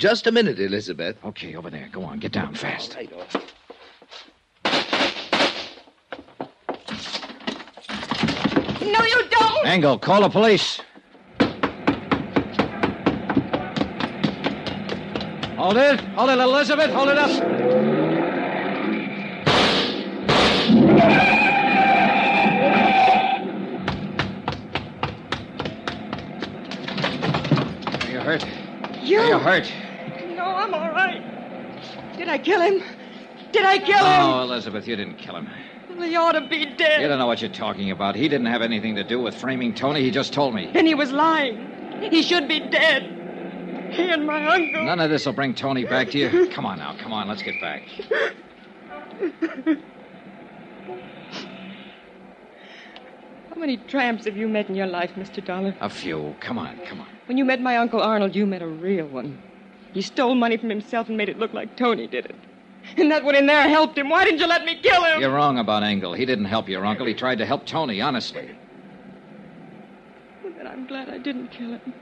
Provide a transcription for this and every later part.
Just a minute, Elizabeth. Okay, over there. Go on. Get down fast. All right. No, you don't! Engel, call the police. Hold it. Hold it, Elizabeth. Hold it up. Are you hurt? You? Are you hurt? No, I'm all right. Did I kill him? Did I kill him? No, Elizabeth, you didn't kill him. Well, he ought to be dead. You don't know what you're talking about. He didn't have anything to do with framing Tony. He just told me. Then he was lying. He should be dead. He and my uncle. None of this will bring Tony back to you. Come on now. Come on. Let's get back. How many tramps have you met in your life, Mr. Dollar? A few. Come on. Come on. When you met my Uncle Arnold, you met a real one. He stole money from himself and made it look like Tony did it. And that one in there helped him. Why didn't you let me kill him? You're wrong about Engel. He didn't help your uncle. He tried to help Tony, honestly. Well, then I'm glad I didn't kill him.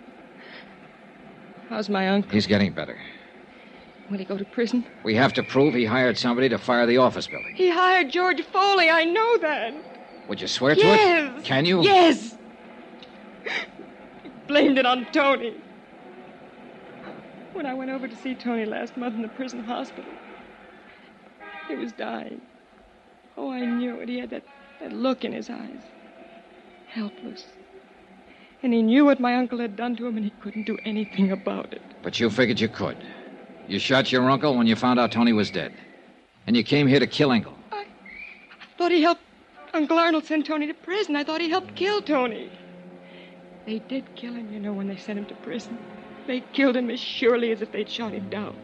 How's my uncle? He's getting better. Will he go to prison? We have to prove he hired somebody to fire the office building. He hired George Foley. I know that. Would you swear to Yes. it? Can you? Yes. He blamed it on Tony. When I went over to see Tony last month in the prison hospital, he was dying. Oh, I knew it. He had that look in his eyes. Helpless. And he knew what my uncle had done to him, and he couldn't do anything about it. But you figured you could. You shot your uncle when you found out Tony was dead. And you came here to kill Engel. I thought he helped Uncle Arnold send Tony to prison. I thought he helped kill Tony. They did kill him, you know, when they sent him to prison. They killed him as surely as if they'd shot him down.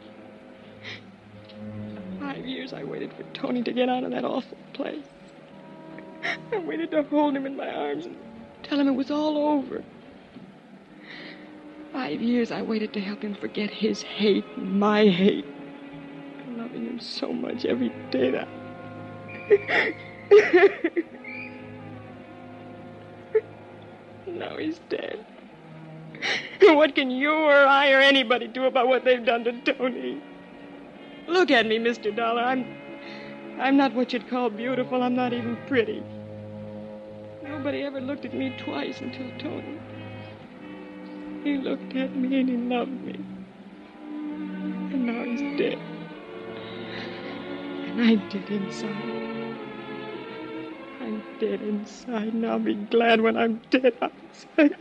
5 years I waited for Tony to get out of that awful place. I waited to hold him in my arms and tell him it was all over. 5 years I waited to help him forget his hate and my hate. Loving him so much every day that... Now he's dead. What can you or I or anybody do about what they've done to Tony? Look at me, Mr. Dollar. I'm not what you'd call beautiful. I'm not even pretty. Nobody ever looked at me twice until Tony. He looked at me and he loved me. And now he's dead. And I'm dead inside. I'm dead inside, and I'll be glad when I'm dead outside.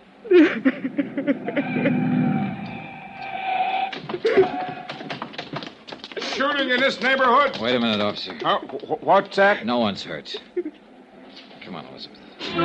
Shooting in this neighborhood? Wait a minute, officer. What's that? No one's hurt. Come on, Elizabeth.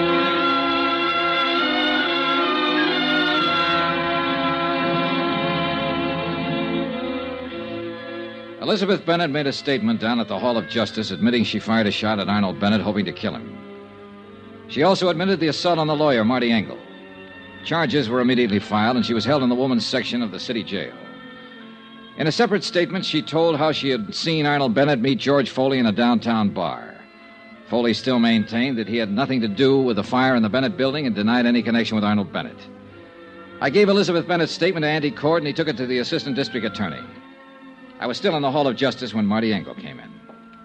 Elizabeth Bennett made a statement down at the Hall of Justice admitting she fired a shot at Arnold Bennett, hoping to kill him. She also admitted the assault on the lawyer, Marty Engel. Charges were immediately filed, and she was held in the women's section of the city jail. In a separate statement, she told how she had seen Arnold Bennett meet George Foley in a downtown bar. Foley still maintained that he had nothing to do with the fire in the Bennett building and denied any connection with Arnold Bennett. I gave Elizabeth Bennett's statement to Andy Cord, and he took it to the assistant district attorney. I was still in the Hall of Justice when Marty Engel came in.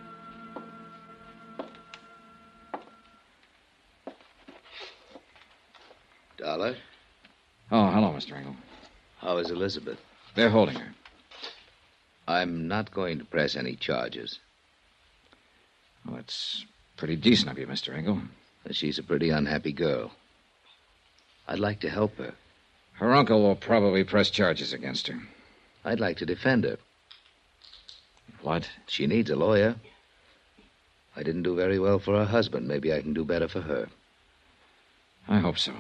Dollar? Oh, hello, Mr. Engel. How is Elizabeth? They're holding her. I'm not going to press any charges. Oh, it's pretty decent of you, Mr. Engel. She's a pretty unhappy girl. I'd like to help her. Her uncle will probably press charges against her. I'd like to defend her. What? She needs a lawyer. I didn't do very well for her husband. Maybe I can do better for her. I hope so.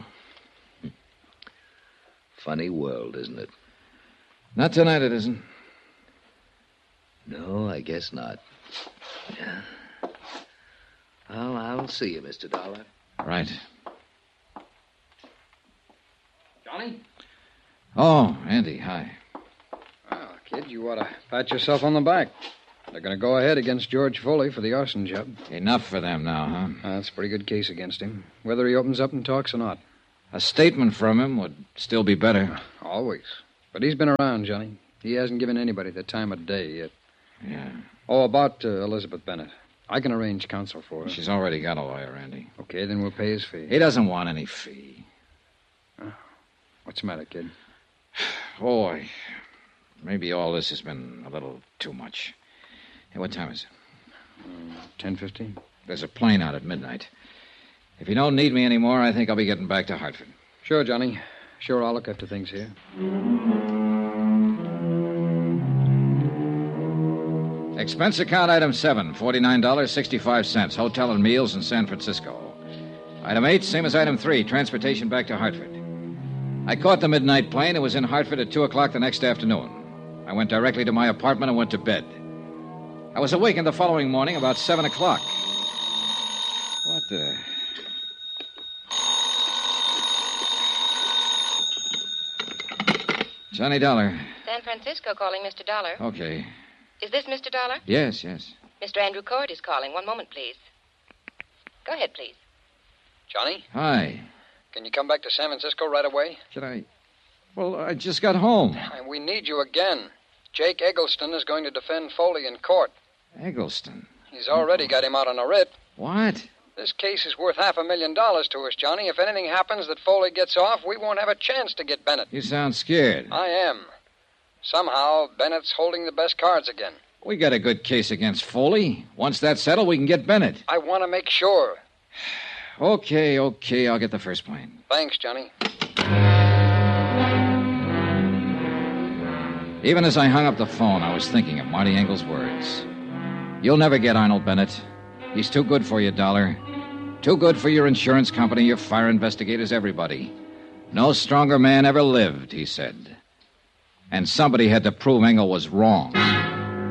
Funny world, isn't it? Not tonight, it isn't. No, I guess not. Yeah. Well, I'll see you, Mr. Dollar. Right. Johnny? Oh, Andy, hi. Well, kid, you ought to pat yourself on the back. They're going to go ahead against George Foley for the arson job. Enough for them now, huh? That's a pretty good case against him, whether he opens up and talks or not. A statement from him would still be better. Always. But he's been around, Johnny. He hasn't given anybody the time of day yet. Yeah. Oh, about Elizabeth Bennett. I can arrange counsel for her. She's already got a lawyer, Andy. Okay, then we'll pay his fee. He doesn't want any fee. What's the matter, kid? Boy, maybe all this has been a little too much. Hey, what time is it? 10:15. There's a plane out at midnight. If you don't need me anymore, I think I'll be getting back to Hartford. Sure, Johnny. Sure, I'll look after things here. Expense account item 7, $49.65. Hotel and meals in San Francisco. Item 8, same as item 3, transportation back to Hartford. I caught the midnight plane and was in Hartford at 2 o'clock the next afternoon. I went directly to my apartment and went to bed. I was awakened the following morning about 7 o'clock. What the... Johnny Dollar. San Francisco calling, Mr. Dollar. Okay. Is this Mr. Dollar? Yes. Mr. Andrew Cord is calling. One moment, please. Go ahead, please. Johnny, Hi. can you come back to San Francisco right away? Can I... Well, I just got home. We need you again. Jake Eggleston is going to defend Foley in court. Eggleston. He's already got him out on a writ. What? This case is worth $500,000 to us, Johnny. If anything happens that Foley gets off, we won't have a chance to get Bennett. You sound scared. I am. Somehow, Bennett's holding the best cards again. We got a good case against Foley. Once that's settled, we can get Bennett. I want to make sure. Okay. I'll get the first plane. Thanks, Johnny. Even as I hung up the phone, I was thinking of Marty Engel's words. You'll never get Arnold Bennett. He's too good for you, Dollar. Too good for your insurance company, your fire investigators, everybody. No stronger man ever lived, he said. And somebody had to prove Engel was wrong.